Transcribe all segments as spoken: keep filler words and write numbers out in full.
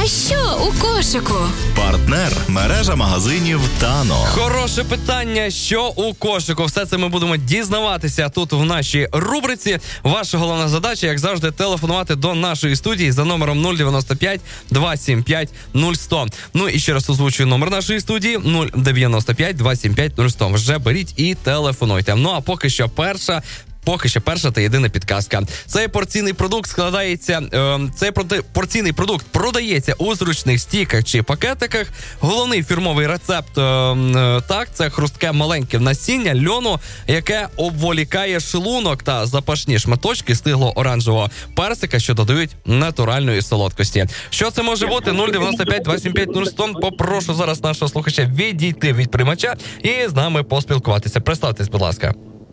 що у кошику? Партнер – мережа магазинів Тано. Хороше питання, що у кошику? Все це ми будемо дізнаватися тут в нашій рубриці. Ваша головна задача, як завжди, телефонувати до нашої студії за номером нуль дев'яносто п'ять двісті сімдесят п'ять нуль сто. Ну і ще раз озвучую номер нашої студії нуль дев'яносто п'ять двісті сімдесят п'ять нуль сто. Вже беріть і телефонуйте. Ну а поки що перша Поки що перша та єдина підказка. Цей порційний продукт складається, е, цей порційний продукт продається у зручних стійках чи пакетиках. Головний фірмовий рецепт, е, е, так, це хрустке маленьке насіння льону, яке обволікає шлунок та запашні шматочки стиглого оранжевого персика, що додають натуральної солодкості. Що це може бути? нуль дев'яносто п'ять двісті сімдесят п'ять нуль сто. Попрошу зараз нашого слухача відійти від приймача і з нами поспілкуватися. Представтесь, будь ласка.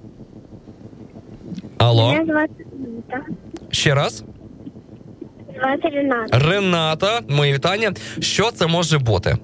Алло. Мене звати Рената. Ще раз. Звати Рената. Рената, мої вітання. Що це може бути?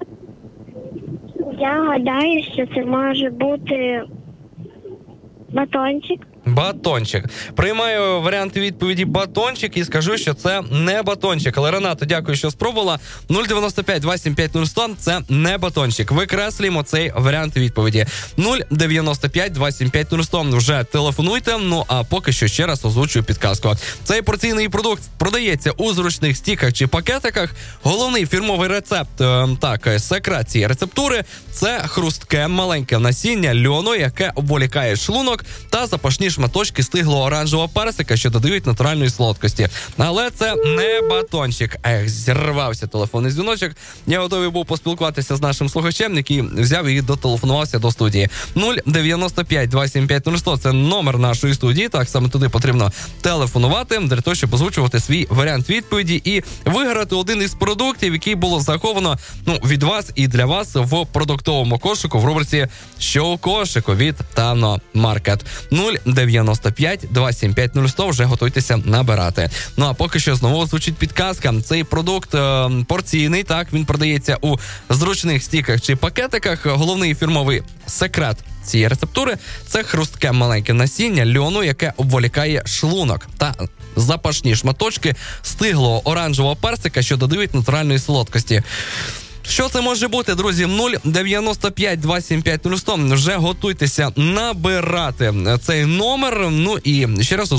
Я гадаю, що це може бути батончик. Батончик. Приймаю варіанти відповіді батончик і скажу, що це не батончик. Але, Рената, дякую, що спробувала. нуль дев'яносто п'ять двісті сімдесят п'ять нуль сто – це не батончик. Викреслюємо цей варіант відповіді. нуль дев'яносто п'ять двісті сімдесят п'ять нуль сто. Вже телефонуйте. Ну, а поки що ще раз озвучую підказку. Цей порційний продукт продається у зручних стіках чи пакетиках. Головний фірмовий рецепт, так, секрет цієї рецептури – це хрустке маленьке насіння льону, яке обволікає шлунок та запашні шматочки стиглого оранжевого персика, що додають натуральної солодкості. Але це не батончик. Ех, зірвався телефонний дзвіночок. Я готовий був поспілкуватися з нашим слухачем, який взяв і дотелефонувався до студії. нуль дев'яносто п'ять двісті сімдесят п'ять нуль сто – це номер нашої студії. Так, саме туди потрібно телефонувати, для того, щоб озвучувати свій варіант відповіді і виграти один із продуктів, який було заховано, ну, від вас і для вас в продуктовому кошику в рубриці «Що у кошику» від Тано Маркет. нуль дев'яносто п'ять двісті сімдесят п'ять нуль сто, вже готуйтеся набирати. Ну а поки що знову звучить підказка. Цей продукт е, порційний, так, він продається у зручних стіках чи пакетиках. Головний фірмовий секрет цієї рецептури – це хрустке маленьке насіння льону, яке обволікає шлунок та запашні шматочки стиглого оранжевого персика, що додають натуральної солодкості. Що це може бути, друзі? нуль дев'яносто п'ять двісті сімдесят п'ять нуль сто. Вже готуйтеся набирати цей номер. Ну і ще раз